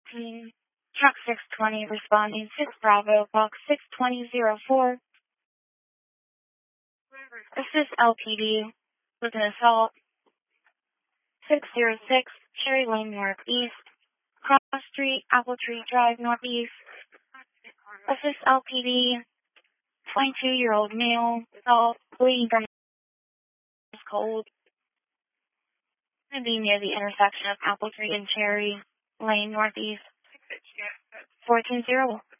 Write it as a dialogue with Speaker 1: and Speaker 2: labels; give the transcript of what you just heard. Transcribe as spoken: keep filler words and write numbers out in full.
Speaker 1: Hmm. Truck six twenty responding six Bravo, box six twenty zero four. Assist L P D with an assault. six zero six Cherry Lane Northeast. Cross Street, Apple Tree Drive Northeast. Assist L P D. twenty-two-year-old male, assault, bleeding from his cold. Going to be near the intersection of Apple Tree and Cherry Lane Northeast. four two zero.